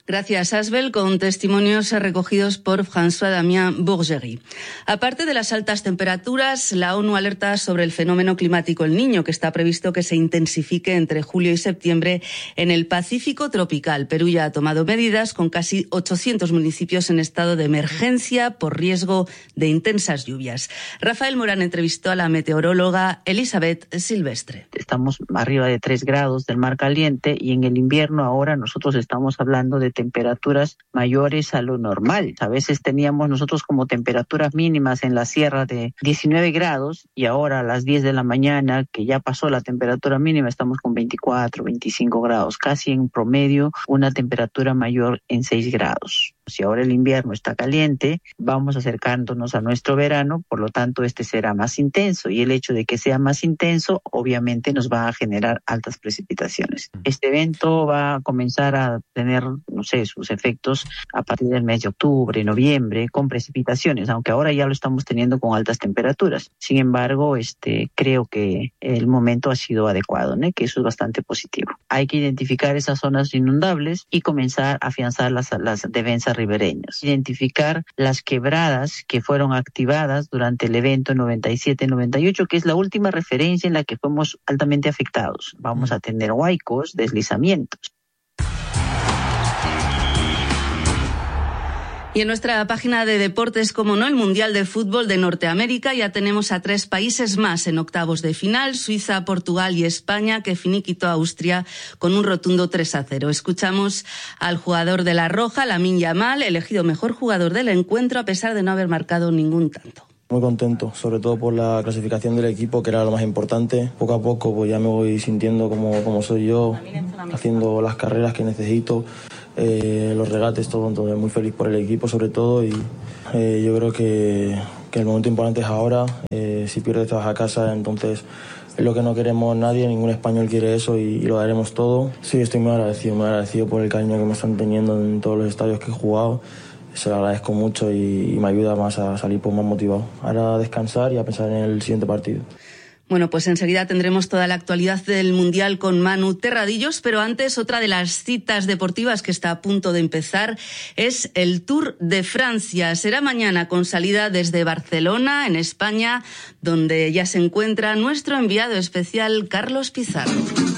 Gracias, Asbel, con testimonios recogidos por François-Damien Bourgerie. Aparte de las altas temperaturas, la ONU alerta sobre el fenómeno climático El Niño, que está previsto que se intensifique entre julio y septiembre en el Pacífico tropical. Perú ya ha tomado medidas con casi 800 municipios en estado de emergencia por riesgo de intensas lluvias. Rafael Morán entrevistó a la meteoróloga Elizabeth Silvestre. Estamos arriba de 3 grados del mar caliente y en el invierno ahora nosotros estamos hablando de temperaturas mayores a lo normal. A veces teníamos nosotros como temperaturas mínimas en la sierra de 19 grados y ahora a las 10 de la mañana, que ya pasó la temperatura mínima, estamos con 24, 25 grados, casi en promedio una temperatura mayor en 6 grados. Si ahora el invierno está caliente, vamos acercándonos a nuestro verano, por lo tanto este será más intenso y el hecho de que sea más intenso obviamente nos va a generar altas precipitaciones. Este evento va a comenzar a tener, sus efectos a partir del mes de octubre, noviembre, con precipitaciones, aunque ahora ya lo estamos teniendo con altas temperaturas. Sin embargo, creo que el momento ha sido adecuado, ¿no? Que eso es bastante positivo. Hay que identificar esas zonas inundables y comenzar a afianzar las defensas ribereñas. Identificar las quebradas que fueron activadas durante el evento 97-98, que es la última referencia en la que fuimos altamente afectados. Vamos a tener huaicos, deslizamientos. Y en nuestra página de deportes, como no, el Mundial de Fútbol de Norteamérica. Ya tenemos a 3 países más en octavos de final: Suiza, Portugal y España, que finiquitó a Austria con un rotundo 3-0. Escuchamos al jugador de la Roja, Lamine Yamal, elegido mejor jugador del encuentro a pesar de no haber marcado ningún tanto. Muy contento, sobre todo por la clasificación del equipo, que era lo más importante. Poco a poco pues ya me voy sintiendo como soy yo, haciendo las carreras que necesito, los regates, todo. Entonces muy feliz por el equipo sobre todo y yo creo que el momento importante es ahora. Si pierdes te vas a casa, entonces es lo que no queremos nadie, ningún español quiere eso y lo daremos todo. Sí, estoy muy agradecido por el cariño que me están teniendo en todos los estadios que he jugado. Se lo agradezco mucho y me ayuda más a salir más motivado. Ahora a descansar y a pensar en el siguiente partido. Bueno, pues enseguida tendremos toda la actualidad del Mundial con Manu Terradillos, pero antes otra de las citas deportivas que está a punto de empezar es el Tour de Francia. Será mañana con salida desde Barcelona, en España, donde ya se encuentra nuestro enviado especial Carlos Pizarro.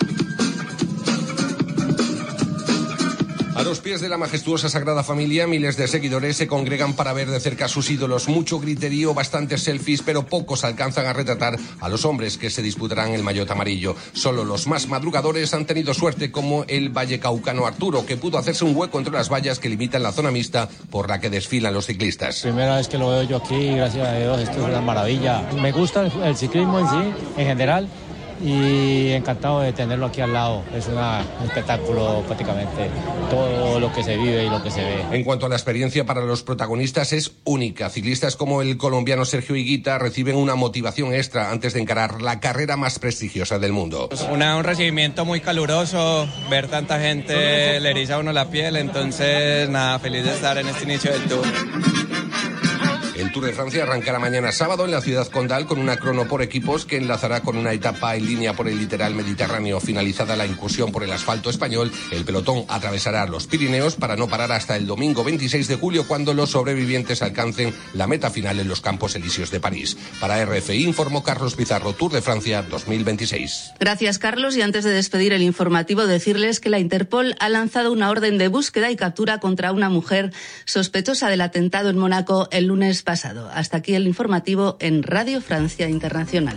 A los pies de la majestuosa Sagrada Familia, miles de seguidores se congregan para ver de cerca a sus ídolos. Mucho griterío, bastantes selfies, pero pocos alcanzan a retratar a los hombres que se disputarán el maillot amarillo. Solo los más madrugadores han tenido suerte, como el vallecaucano Arturo, que pudo hacerse un hueco entre las vallas que limitan la zona mixta por la que desfilan los ciclistas. Primera vez que lo veo yo aquí, gracias a Dios, esto es una maravilla. Me gusta el ciclismo en sí, en general, y encantado de tenerlo aquí al lado. Es un espectáculo prácticamente, todo lo que se vive y lo que se ve. En cuanto a la experiencia para los protagonistas, es única. Ciclistas como el colombiano Sergio Higuita reciben una motivación extra antes de encarar la carrera más prestigiosa del mundo. Un recibimiento muy caluroso, ver tanta gente le eriza a uno la piel, entonces nada, feliz de estar en este inicio del Tour. El Tour de Francia arrancará mañana sábado en la ciudad condal con una crono por equipos que enlazará con una etapa en línea por el litoral mediterráneo. Finalizada la incursión por el asfalto español, el pelotón atravesará los Pirineos para no parar hasta el domingo 26 de julio, cuando los sobrevivientes alcancen la meta final en los Campos Elíseos de París. Para RFI informó Carlos Pizarro, Tour de Francia 2026. Gracias, Carlos. Y antes de despedir el informativo, decirles que la Interpol ha lanzado una orden de búsqueda y captura contra una mujer sospechosa del atentado en Mónaco el lunes pasado. Hasta aquí el informativo en Radio Francia Internacional.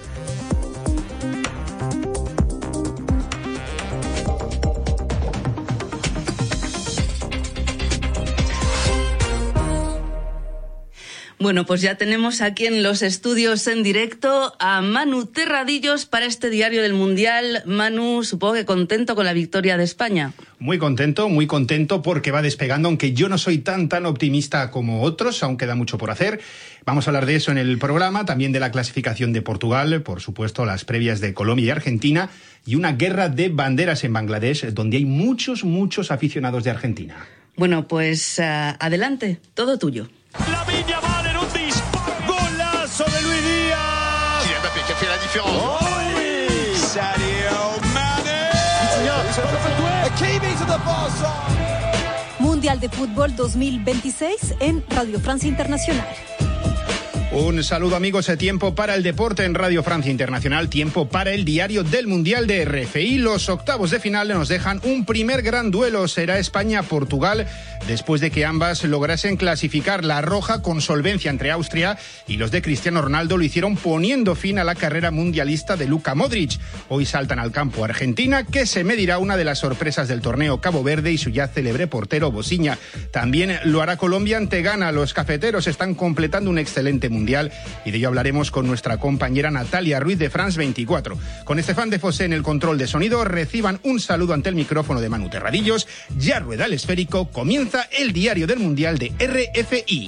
Bueno, pues ya tenemos aquí en los estudios en directo a Manu Terradillos para este diario del Mundial. Manu, supongo que contento con la victoria de España. Muy contento porque va despegando, aunque yo no soy tan optimista como otros, aún queda mucho por hacer. Vamos a hablar de eso en el programa, también de la clasificación de Portugal, por supuesto las previas de Colombia y Argentina, y una guerra de banderas en Bangladesh, donde hay muchos aficionados de Argentina. Bueno, pues adelante, todo tuyo. Lamine Yamal en un disparo, golazo de Luis Díaz. Kylian Mbappé qui a fait la différence. Oh oui, Sadio Mané. Hakimi to the far side. Mundial de Fútbol 2026 en Radio Francia Internacional. Un saludo, amigos. Tiempo para el deporte en Radio Francia Internacional, tiempo para el diario del Mundial de RFI. Los octavos de final nos dejan un primer gran duelo, será España-Portugal, después de que ambas lograsen clasificar. La roja con solvencia entre Austria y los de Cristiano Ronaldo lo hicieron poniendo fin a la carrera mundialista de Luka Modric. Hoy saltan al campo Argentina, que se medirá una de las sorpresas del torneo, Cabo Verde y su ya célebre portero Bosiña. También lo hará Colombia ante Ghana. Los cafeteros están completando un excelente mundial y de ello hablaremos con nuestra compañera Natalia Ruiz de France 24. Con Estefan de Fossé en el control de sonido, reciban un saludo ante el micrófono de Manu Terradillos. Ya rueda el esférico, comienza el diario del Mundial de RFI.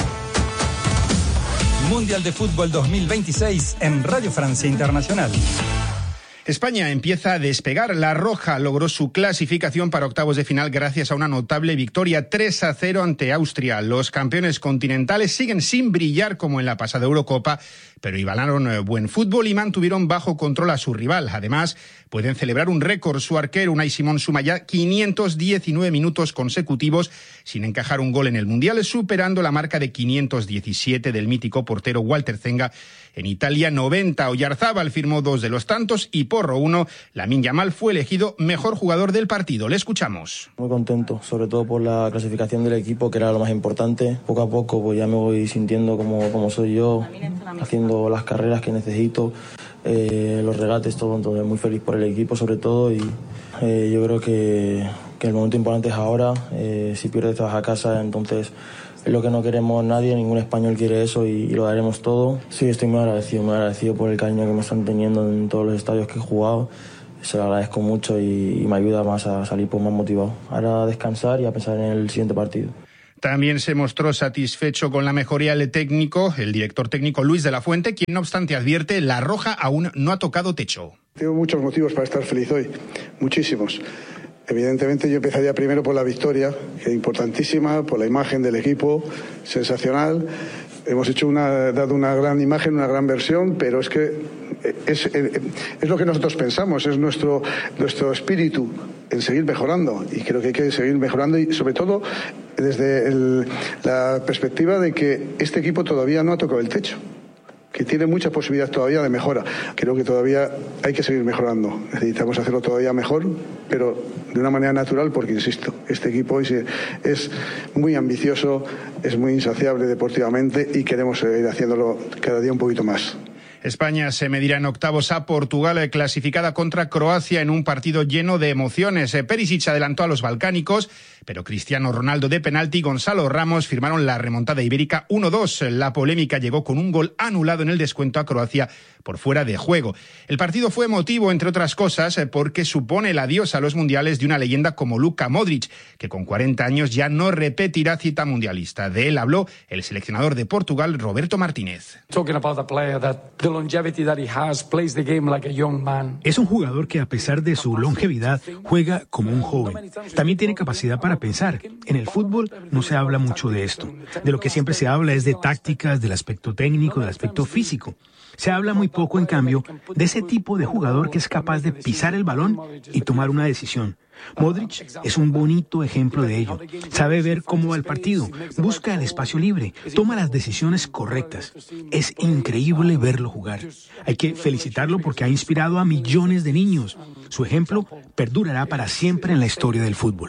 Mundial de Fútbol 2026 en Radio Francia Internacional. España empieza a despegar. La roja logró su clasificación para octavos de final gracias a una notable victoria 3-0 ante Austria. Los campeones continentales siguen sin brillar como en la pasada Eurocopa, pero igualaron buen fútbol y mantuvieron bajo control a su rival. Además, pueden celebrar un récord. Su arquero, Unai Simón, suma ya 519 minutos consecutivos sin encajar un gol en el Mundial, superando la marca de 517 del mítico portero Walter Zenga. En Italia, 90. Oyarzábal firmó 2 de los tantos y Porro 1. Lamine Yamal fue elegido mejor jugador del partido. Le escuchamos. Muy contento, sobre todo por la clasificación del equipo, que era lo más importante. Poco a poco pues ya me voy sintiendo como soy yo, haciendo las carreras que necesito, los regates, todo. Entonces, muy feliz por el equipo sobre todo y yo creo que el momento importante es ahora. Si pierdes te vas a casa, entonces es lo que no queremos nadie, ningún español quiere eso y lo daremos todo. Sí, estoy muy agradecido por el cariño que me están teniendo en todos los estadios que he jugado. Se lo agradezco mucho y me ayuda más a salir más motivado. Ahora a descansar y a pensar en el siguiente partido. También se mostró satisfecho con la mejoría del técnico, el director técnico Luis de la Fuente, quien no obstante advierte, la roja aún no ha tocado techo. Tengo muchos motivos para estar feliz hoy, muchísimos. Evidentemente yo empezaría primero por la victoria, que es importantísima, por la imagen del equipo, sensacional. Hemos dado una gran imagen, una gran versión, pero es que es lo que nosotros pensamos, es nuestro espíritu en seguir mejorando. Y creo que hay que seguir mejorando y sobre todo desde la perspectiva de que este equipo todavía no ha tocado el techo, que tiene mucha posibilidad todavía de mejora. Creo que todavía hay que seguir mejorando. Necesitamos hacerlo todavía mejor, pero de una manera natural, porque, insisto, este equipo es muy ambicioso, es muy insaciable deportivamente y queremos seguir haciéndolo cada día un poquito más. España se medirá en octavos a Portugal, clasificada contra Croacia en un partido lleno de emociones. Perisic adelantó a los balcánicos, pero Cristiano Ronaldo de penalti y Gonzalo Ramos firmaron la remontada ibérica 1-2. La polémica llegó con un gol anulado en el descuento a Croacia por fuera de juego. El partido fue emotivo, entre otras cosas, porque supone el adiós a los mundiales de una leyenda como Luka Modric, que con 40 años ya no repetirá cita mundialista. De él habló el seleccionador de Portugal, Roberto Martínez. Es un jugador que, a pesar de su longevidad, juega como un joven. También tiene capacidad para pensar. En el fútbol no se habla mucho de esto. De lo que siempre se habla es de tácticas, del aspecto técnico, del aspecto físico. Se habla muy poco, en cambio, de ese tipo de jugador que es capaz de pisar el balón y tomar una decisión. Modric es un bonito ejemplo de ello. Sabe ver cómo va el partido, busca el espacio libre, toma las decisiones correctas. Es increíble verlo jugar. Hay que felicitarlo porque ha inspirado a millones de niños. Su ejemplo perdurará para siempre en la historia del fútbol.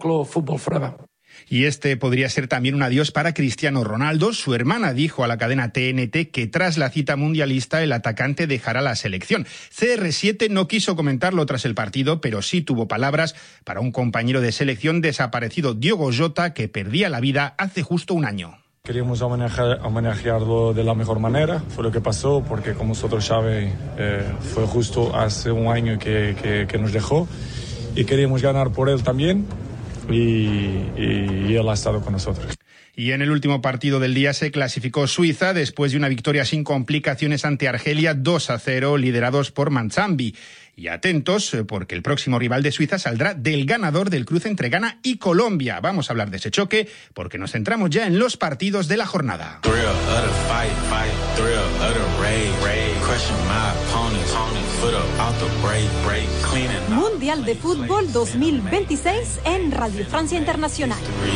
Y este podría ser también un adiós para Cristiano Ronaldo. Su hermana dijo a la cadena TNT que tras la cita mundialista el atacante dejará la selección. CR7 no quiso comentarlo tras el partido, pero sí tuvo palabras para un compañero de selección desaparecido, Diogo Jota, que perdía la vida hace justo un año. Queríamos homenajearlo de la mejor manera, fue lo que pasó, porque como vosotros sabéis, fue justo hace un año que nos dejó y queríamos ganar por él también. Y él ha estado con nosotros. Y en el último partido del día se clasificó Suiza después de una victoria sin complicaciones ante Argelia 2-0, liderados por Manzambi. Y atentos, porque el próximo rival de Suiza saldrá del ganador del cruce entre Ghana y Colombia. Vamos a hablar de ese choque, porque nos centramos ya en los partidos de la jornada. Mundial de Fútbol 2026 en Radio Francia Internacional.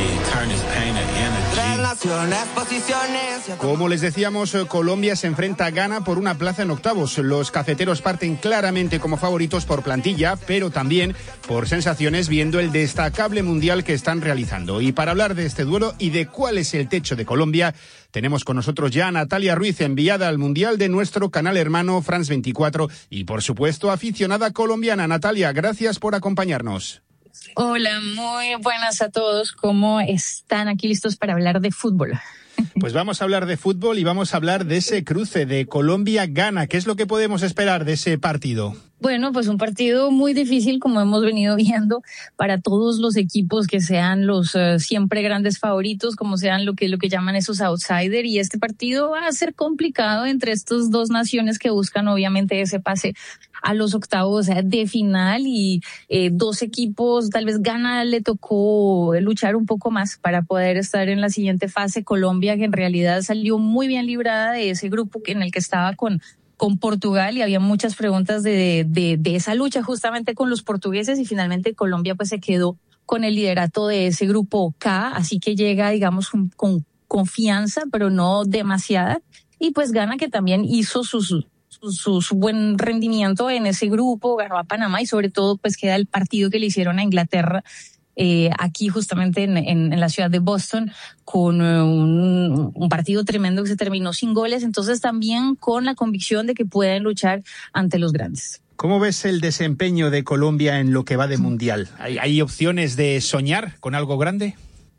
Como les decíamos, Colombia se enfrenta a Ghana por una plaza en octavos. Los cafeteros parten claramente como favoritos por plantilla, pero también por sensaciones viendo el destacable mundial que están realizando. Y para hablar de este duelo y de cuál es el techo de Colombia, tenemos con nosotros ya a Natalia Ruiz, enviada al Mundial de nuestro canal hermano France 24 y, por supuesto, aficionada colombiana. Natalia, gracias por acompañarnos. Hola, muy buenas a todos. ¿Cómo están? Aquí listos para hablar de fútbol. Pues vamos a hablar de fútbol y vamos a hablar de ese cruce de Colombia-Ghana. ¿Qué es lo que podemos esperar de ese partido? Bueno, pues un partido muy difícil, como hemos venido viendo, para todos los equipos que sean los siempre grandes favoritos, como sean lo que llaman esos outsiders. Y este partido va a ser complicado entre estas dos naciones que buscan obviamente ese pase a los octavos de final, y dos equipos, tal vez Ghana le tocó luchar un poco más para poder estar en la siguiente fase. Colombia, que en realidad salió muy bien librada de ese grupo en el que estaba con Portugal, y había muchas preguntas de esa lucha justamente con los portugueses, y finalmente Colombia pues se quedó con el liderato de ese grupo K, así que llega, digamos, con confianza, pero no demasiada. Y pues Ghana, que también hizo su buen rendimiento en ese grupo, ganó a Panamá, y sobre todo pues queda el partido que le hicieron a Inglaterra aquí justamente en la ciudad de Boston, con un partido tremendo que se terminó sin goles. Entonces también con la convicción de que pueden luchar ante los grandes. ¿Cómo ves el desempeño de Colombia en lo que va de Mundial? ¿Hay opciones de soñar con algo grande?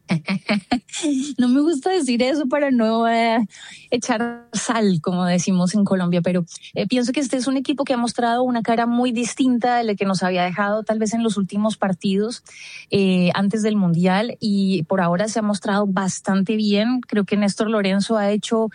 No me gusta decir eso para no echar sal, como decimos en Colombia, pero pienso que este es un equipo que ha mostrado una cara muy distinta de la que nos había dejado tal vez en los últimos partidos antes del Mundial, y por ahora se ha mostrado bastante bien. Creo que Néstor Lorenzo ha hecho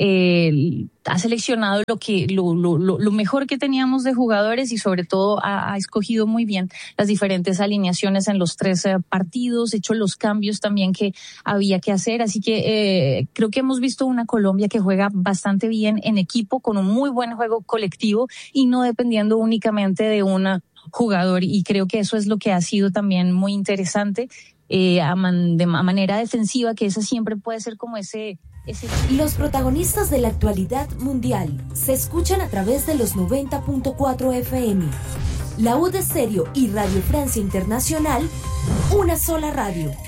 ha seleccionado lo mejor que teníamos de jugadores, y sobre todo ha escogido muy bien las diferentes alineaciones en los 3 partidos, hecho los cambios también que había que hacer. Así que creo que hemos visto una Colombia que juega bastante bien en equipo, con un muy buen juego colectivo y no dependiendo únicamente de un jugador, y creo que eso es lo que ha sido también muy interesante a manera defensiva, que esa siempre puede ser como ese. Los protagonistas de la actualidad mundial se escuchan a través de los 90.4 FM. La U de Stereo y Radio Francia Internacional, una sola radio.